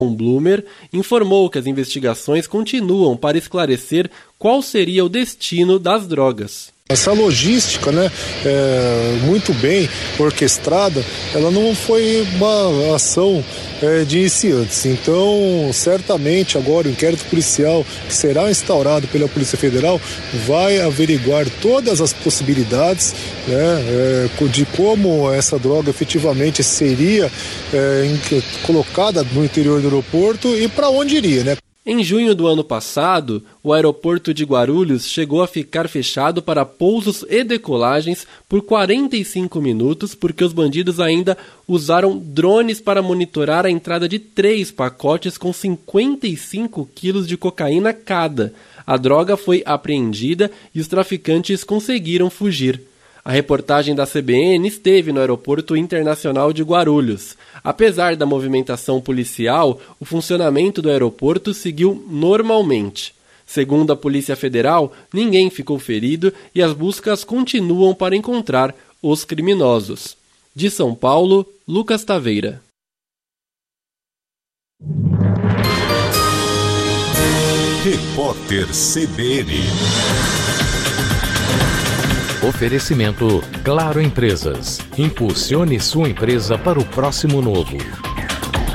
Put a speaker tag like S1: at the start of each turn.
S1: Bloomer informou que as investigações continuam para esclarecer qual seria o destino das drogas.
S2: Essa logística, muito bem orquestrada, ela não foi uma ação de iniciantes. Então, certamente agora o inquérito policial que será instaurado pela Polícia Federal vai averiguar todas as possibilidades de como essa droga efetivamente seria colocada no interior do aeroporto e para onde iria, né?
S1: Em junho do ano passado, o aeroporto de Guarulhos chegou a ficar fechado para pousos e decolagens por 45 minutos porque os bandidos ainda usaram drones para monitorar a entrada de 3 pacotes com 55 quilos de cocaína cada. A droga foi apreendida e os traficantes conseguiram fugir. A reportagem da CBN esteve no Aeroporto Internacional de Guarulhos. Apesar da movimentação policial, o funcionamento do aeroporto seguiu normalmente. Segundo a Polícia Federal, ninguém ficou ferido e as buscas continuam para encontrar os criminosos. De São Paulo, Lucas Taveira.
S3: Repórter CBN.
S4: Oferecimento Claro Empresas. Impulsione sua empresa para o próximo novo.